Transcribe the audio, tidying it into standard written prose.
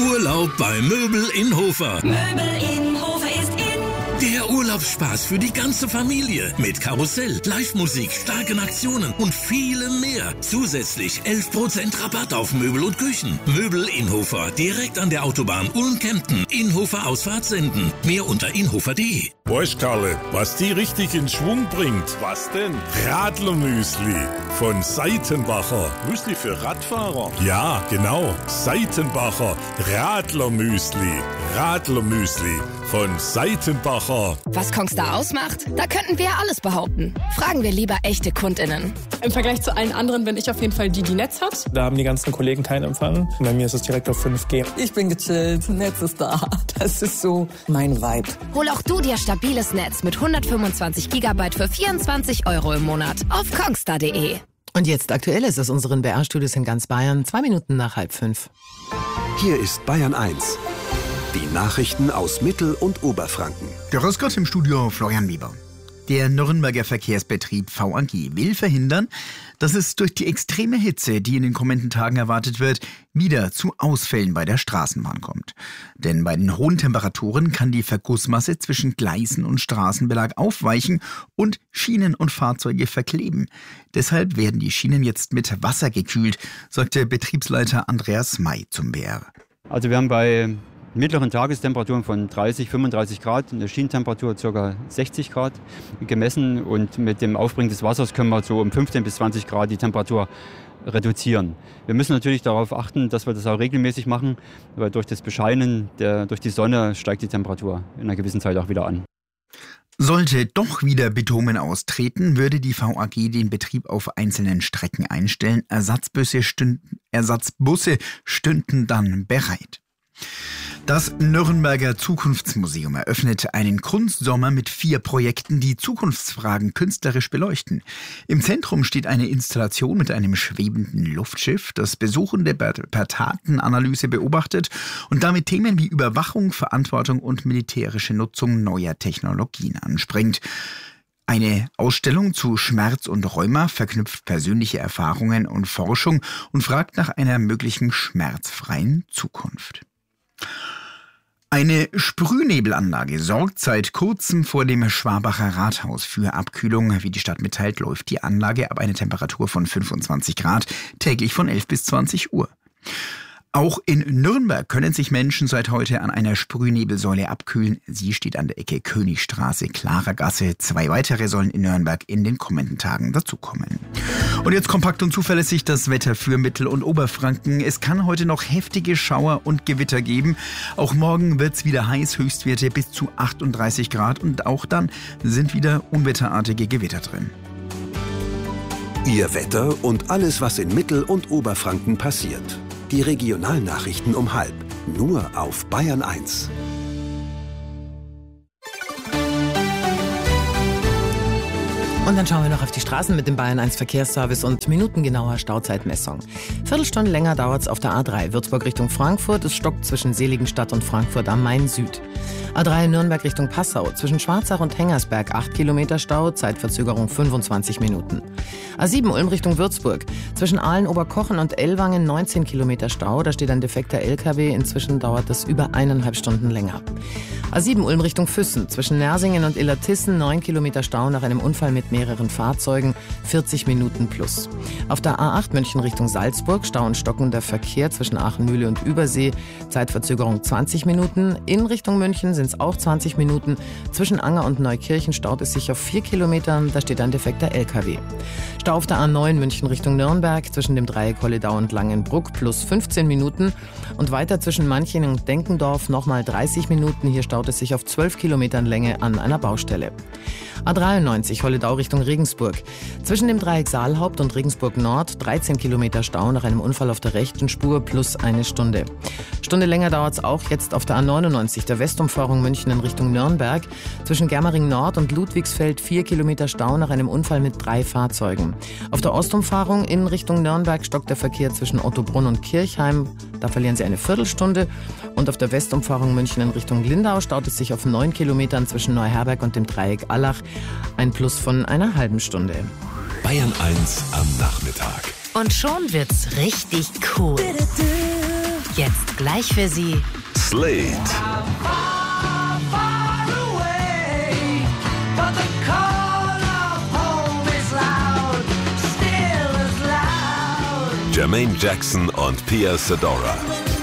Urlaub bei Möbel in Hofer. Möbel in Hofer ist in. Der Urlaubsspaß für die ganze Familie. Mit Karussell, Live-Musik, starken Aktionen und vielem mehr. Zusätzlich 11% Rabatt auf Möbel und Küchen. Möbel in Hofer, direkt an der Autobahn Ulm-Kempten. Inhofer Ausfahrt senden. Mehr unter inhofer.de. Weißt, Karle, was die richtig in Schwung bringt? Was denn? Radlermüsli von Seitenbacher. Müsli für Radfahrer? Ja, genau. Seitenbacher Radlermüsli. Radlermüsli von Seitenbacher. Was Kongstar ausmacht? Da könnten wir alles behaupten. Fragen wir lieber echte KundInnen. Im Vergleich zu allen anderen bin ich auf jeden Fall die Netz hat. Da haben die ganzen Kollegen keinen Empfang. Bei mir ist es direkt auf 5G. Ich bin gechillt, Netz ist da. Das ist so mein Vibe. Hol auch du dir stabiles Netz mit 125 GB für 24 € im Monat auf kongstar.de. Und jetzt Aktuelles aus unseren BR-Studios in ganz Bayern, 2 Minuten nach 4:30. Hier ist Bayern 1. Die Nachrichten aus Mittel- und Oberfranken. Grüß Gott im Studio, Florian Weber. Der Nürnberger Verkehrsbetrieb VAG will verhindern, dass es durch die extreme Hitze, die in den kommenden Tagen erwartet wird, wieder zu Ausfällen bei der Straßenbahn kommt. Denn bei den hohen Temperaturen kann die Vergussmasse zwischen Gleisen und Straßenbelag aufweichen und Schienen und Fahrzeuge verkleben. Deshalb werden die Schienen jetzt mit Wasser gekühlt, sagte Betriebsleiter Andreas May zum BR. Also wir haben bei mittleren Tagestemperaturen von 30, 35 Grad, eine Schienentemperatur ca. 60 Grad gemessen und mit dem Aufbringen des Wassers können wir so um 15 bis 20 Grad die Temperatur reduzieren. Wir müssen natürlich darauf achten, dass wir das auch regelmäßig machen, weil durch das Bescheinen durch die Sonne steigt die Temperatur in einer gewissen Zeit auch wieder an. Sollte doch wieder Betonen austreten, würde die VAG den Betrieb auf einzelnen Strecken einstellen. Ersatzbusse stünden dann bereit. Das Nürnberger Zukunftsmuseum eröffnet einen Kunstsommer mit 4 Projekten, die Zukunftsfragen künstlerisch beleuchten. Im Zentrum steht eine Installation mit einem schwebenden Luftschiff, das Besuchende per Datenanalyse beobachtet und damit Themen wie Überwachung, Verantwortung und militärische Nutzung neuer Technologien anspringt. Eine Ausstellung zu Schmerz und Rheuma verknüpft persönliche Erfahrungen und Forschung und fragt nach einer möglichen schmerzfreien Zukunft. Eine Sprühnebelanlage sorgt seit kurzem vor dem Schwabacher Rathaus für Abkühlung. Wie die Stadt mitteilt, läuft die Anlage ab einer Temperatur von 25 Grad täglich von 11 bis 20 Uhr. Auch in Nürnberg können sich Menschen seit heute an einer Sprühnebelsäule abkühlen. Sie steht an der Ecke Königstraße, Klarergasse. 2 weitere sollen in Nürnberg in den kommenden Tagen dazukommen. Und jetzt kompakt und zuverlässig das Wetter für Mittel- und Oberfranken. Es kann heute noch heftige Schauer und Gewitter geben. Auch morgen wird's wieder heiß, Höchstwerte bis zu 38 Grad. Und auch dann sind wieder unwetterartige Gewitter drin. Ihr Wetter und alles, was in Mittel- und Oberfranken passiert. Die Regionalnachrichten um 12:30. Nur auf Bayern 1. Und dann schauen wir noch auf die Straßen mit dem Bayern 1 Verkehrsservice und minutengenauer Stauzeitmessung. Viertelstunde länger dauert es auf der A3 Würzburg Richtung Frankfurt. Es stockt zwischen Seligenstadt und Frankfurt am Main Süd. A3 Nürnberg Richtung Passau. Zwischen Schwarzach und Hengersberg 8 Kilometer Stau, Zeitverzögerung 25 Minuten. A7 Ulm Richtung Würzburg. Zwischen Aalen-Oberkochen und Ellwangen 19 Kilometer Stau. Da steht ein defekter LKW. Inzwischen dauert es über 1,5 Stunden länger. A7 Ulm Richtung Füssen. Zwischen Nersingen und Illertissen 9 Kilometer Stau nach einem Unfall mit mehreren Fahrzeugen, 40 Minuten plus. Auf der A8 München Richtung Salzburg, Stau und stockender Verkehr zwischen Aachenmühle und Übersee, Zeitverzögerung 20 Minuten. In Richtung München sind es auch 20 Minuten. Zwischen Anger und Neukirchen staut es sich auf 4 Kilometern, da steht ein defekter LKW. Stau auf der A9 München Richtung Nürnberg, zwischen dem Dreieck Holledau und Langenbruck plus 15 Minuten. Und weiter zwischen Manching und Denkendorf nochmal 30 Minuten. Hier staut es sich auf 12 Kilometern Länge an einer Baustelle. A93 Holledau Richtung Regensburg. Zwischen dem Dreieck Saalhaupt und Regensburg Nord 13 Kilometer Stau nach einem Unfall auf der rechten Spur plus 1 Stunde. Stunde länger dauert es auch jetzt auf der A99 der Westumfahrung München in Richtung Nürnberg. Zwischen Germering Nord und Ludwigsfeld 4 Kilometer Stau nach einem Unfall mit 3 Fahrzeugen. Auf der Ostumfahrung in Richtung Nürnberg stockt der Verkehr zwischen Ottobrunn und Kirchheim. Da verlieren Sie eine Viertelstunde. Und auf der Westumfahrung München in Richtung Lindau staut es sich auf 9 Kilometern zwischen Neuherberg und dem Dreieck Allach. Ein Plus von einer halben Stunde. Bayern 1 am Nachmittag. Und schon wird's richtig cool. Jetzt gleich für Sie Slade. Jermaine Jackson und Pia Sedora.